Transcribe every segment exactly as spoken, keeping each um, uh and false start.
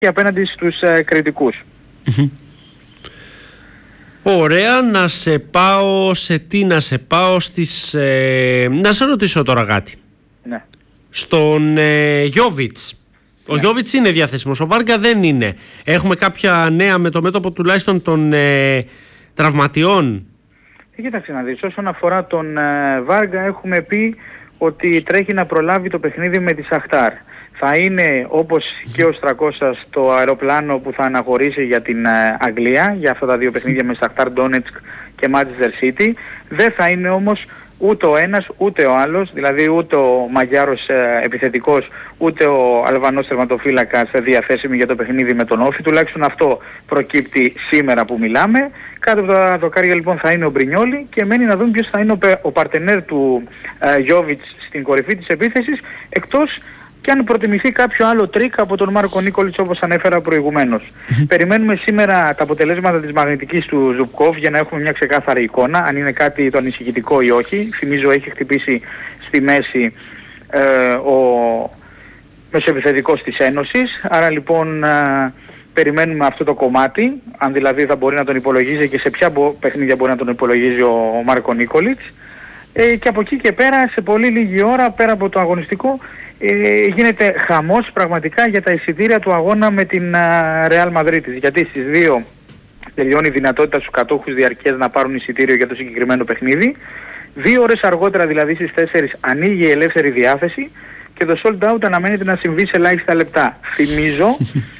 απέναντι στους ε, κριτικούς. Ωραία, να σε πάω σε τι να σε πάω στις... Ε, να σε ρωτήσω τώρα κάτι. Ναι. Στον ε, Γιόβιτς. Ο ναι. Γιόβιτς είναι διαθέσιμος, ο Βάργα δεν είναι. Έχουμε κάποια νέα με το μέτωπο τουλάχιστον των ε, τραυματιών? Ε, κοίταξε να δεις, όσον αφορά τον ε, Βάργα έχουμε πει ότι τρέχει να προλάβει το παιχνίδι με τη Σαχτάρ. Θα είναι όπως και ο Στρακώσας στο αεροπλάνο που θα αναχωρήσει για την ε, Αγγλία, για αυτά τα δύο παιχνίδια με Σαχτάρ Ντόνετσκ και Manchester City. Δεν θα είναι όμως ούτε ο ένας ούτε ο άλλος, δηλαδή ούτε ο Μαγιάρος ε, επιθετικός ούτε ο Αλβανός τερματοφύλακας διαθέσιμοι για το παιχνίδι με τον Όφη. Τουλάχιστον αυτό προκύπτει σήμερα που μιλάμε. Κάτω από τα δοκάρια λοιπόν θα είναι ο Μπρινιόλι και μένει να δούμε ποιος θα είναι ο, ο παρτενέρ του ε, Γιόβιτς στην κορυφή της επίθεσης, εκτός και αν προτιμηθεί κάποιο άλλο τρίκ από τον Μάρκο Νίκολιτς όπως ανέφερα προηγουμένως. Περιμένουμε σήμερα τα αποτελέσματα της μαγνητικής του Ζουμπκόβ για να έχουμε μια ξεκάθαρη εικόνα, αν είναι κάτι το ανησυχητικό ή όχι. Θυμίζω έχει χτυπήσει στη μέση ε, ο μεσοεπιθετικός της Ένωσης, άρα λοιπόν ε, περιμένουμε αυτό το κομμάτι, αν δηλαδή θα μπορεί να τον υπολογίζει και σε ποια παιχνίδια μπορεί να τον υπολογίζει ο Μάρκο Νίκολιτς. Ε, και από εκεί και πέρα, σε πολύ λίγη ώρα, πέρα από το αγωνιστικό, ε, γίνεται χαμός πραγματικά για τα εισιτήρια του αγώνα με την Ρεάλ Μαδρίτης. Γιατί στις δύο τελειώνει η δυνατότητα στους κατόχους διαρκείας να πάρουν εισιτήριο για το συγκεκριμένο παιχνίδι. Δύο ώρες αργότερα, δηλαδή στις τέσσερις, ανοίγει η ελεύθερη διάθεση και το sold out αναμένεται να συμβεί σε ελάχιστα λεπτά. Θυμίζω,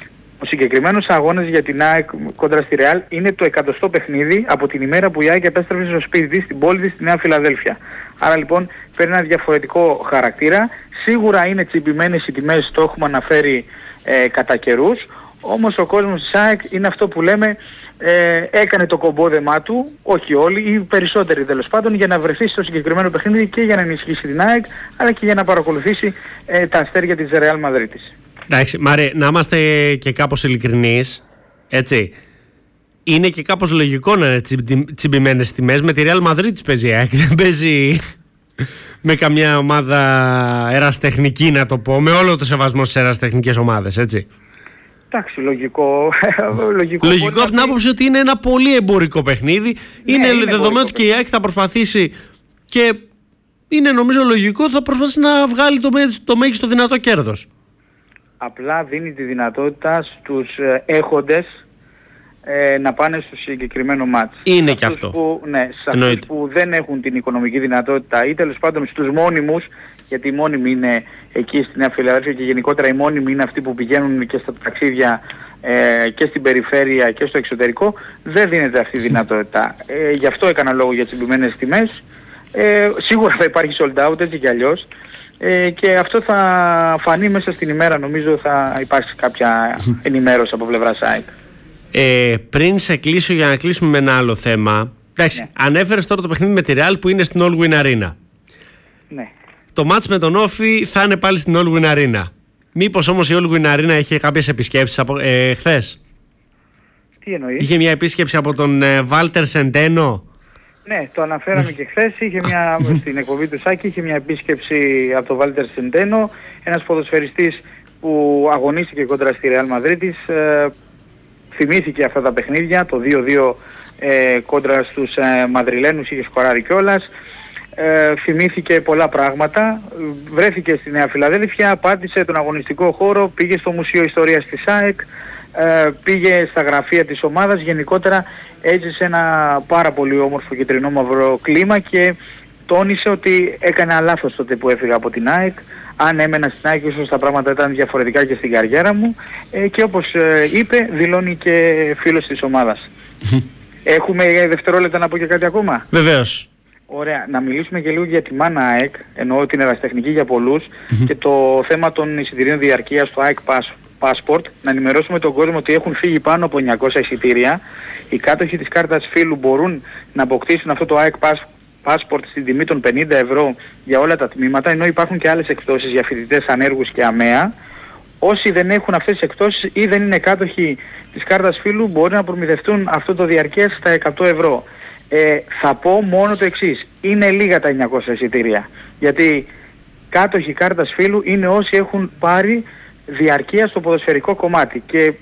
ο συγκεκριμένος αγώνας για την ΑΕΚ κόντρα στη Ρεάλ είναι το εκατοστό παιχνίδι από την ημέρα που η ΑΕΚ επέστρεψε στο σπίτι της, στην πόλη της, στη Νέα Φιλαδέλφια. Άρα λοιπόν παίρνει ένα διαφορετικό χαρακτήρα. Σίγουρα είναι τσιμπημένες οι τιμές, το έχουμε αναφέρει ε, κατά καιρούς. Όμως ο κόσμος της ΑΕΚ είναι αυτό που λέμε, ε, έκανε το κομπόδεμά του, όχι όλοι, οι περισσότεροι τέλος πάντων, για να βρεθεί στο συγκεκριμένο παιχνίδι και για να ενισχύσει την ΑΕΚ, αλλά και για να παρακολουθήσει ε, τα αστέρια της Ρεάλ Μαδρίτης. Εντάξει, Μάρε, να είμαστε και κάπως ειλικρινείς, έτσι. Είναι και κάπως λογικό να είναι τσιμπημένες τιμές. Με τη Real Madrid παίζει, δεν παίζει με καμιά ομάδα ερασιτεχνική, να το πω, με όλο το σεβασμό στις ερασιτεχνικές ομάδες, έτσι. Εντάξει, λογικό. λογικό λογικό από την άποψη ότι είναι ένα πολύ εμπορικό παιχνίδι. Ναι, είναι, είναι δεδομένο ότι και η ΑΕΚ θα προσπαθήσει και είναι νομίζω λογικό ότι θα προσπαθήσει να βγάλει το, το μέγιστο δυνατό κέρδος. Απλά δίνει τη δυνατότητα στους έχοντες ε, να πάνε στο συγκεκριμένο μάτς. Είναι σε και αυτό. Που, ναι, σε αυτούς που δεν έχουν την οικονομική δυνατότητα ή τέλος πάντων στους μόνιμους, γιατί οι μόνιμοι είναι εκεί στη Νέα Φιλαδέλφια και γενικότερα οι μόνιμοι είναι αυτοί που πηγαίνουν και στα ταξίδια ε, και στην περιφέρεια και στο εξωτερικό, δεν δίνεται αυτή η δυνατότητα. Ε, γι' αυτό έκανα λόγο για τσιμπημένες τιμές. Ε, σίγουρα θα υπάρχει sold out έτσι κι αλλιώς. Ε, και αυτό θα φανεί μέσα στην ημέρα, νομίζω θα υπάρξει κάποια ενημέρωση από πλευράς ΑΕΚ. Ε, πριν σε κλείσω για να κλείσουμε με ένα άλλο θέμα, εντάξει, ναι. Ανέφερες τώρα το παιχνίδι με τη Real που είναι στην All Win Arena. Ναι. Το μάτς με τον Όφη θα είναι πάλι στην All Win Arena. Μήπως όμως η All Win Arena είχε κάποιες επισκέψεις από, ε, χθες? Τι εννοείς? Είχε μια επίσκεψη από τον Βάλτερ Σεντένο. Ναι, το αναφέραμε και χθες, είχε μια, στην εκπομπή του Σάκη, είχε μια επίσκεψη από τον Βάλτερ Σεντένο, ένας ποδοσφαιριστής που αγωνίστηκε κόντρα στη Ρεάλ Μαδρίτης, ε, θυμήθηκε αυτά τα παιχνίδια, το δύο δύο ε, κόντρα στους ε, Μαδριλένους, είχε σκοράρει κιόλας, ε, θυμήθηκε πολλά πράγματα, βρέθηκε στη Νέα Φιλαδέλφια, πάτησε τον αγωνιστικό χώρο, πήγε στο Μουσείο Ιστορίας της ΑΕΚ, ε, πήγε στα γραφεία της ομάδας, γενικότερα έζησε ένα πάρα πολύ όμορφο κυτρινό μαύρο κλίμα και τόνισε ότι έκανε ένα λάθος τότε που έφυγα από την ΑΕΚ. Αν έμενα στην ΑΕΚ ίσως τα πράγματα ήταν διαφορετικά και στην καριέρα μου, ε, και όπως ε, είπε δηλώνει και φίλος της ομάδας. Έχουμε δευτερόλεπτα να πω και κάτι ακόμα? Βεβαίως. Ωραία, να μιλήσουμε και λίγο για τη μάνα ΑΕΚ, εννοώ την ερασιτεχνική για πολλούς και το θέμα των εισιτηρίων διαρκείας στο ΑΕΚ Pass. Passport, να ενημερώσουμε τον κόσμο ότι έχουν φύγει πάνω από εννιακόσια εισιτήρια. Οι κάτοχοι της κάρτας φίλου μπορούν να αποκτήσουν αυτό το ΑΕΚ Passport στην τιμή των πενήντα ευρώ για όλα τα τμήματα, ενώ υπάρχουν και άλλες εκπτώσεις για φοιτητές, ανέργους και ΑΜΕΑ. Όσοι δεν έχουν αυτές τις εκπτώσεις ή δεν είναι κάτοχοι της κάρτας φίλου μπορεί να προμηθευτούν αυτό το διαρκές στα εκατό ευρώ. Ε, θα πω μόνο το εξής, είναι λίγα τα εννιακόσια εισιτήρια, γιατί κάτοχοι κάρτας φίλου είναι όσοι έχουν πάρει διαρκεία στο ποδοσφαιρικό κομμάτι. Και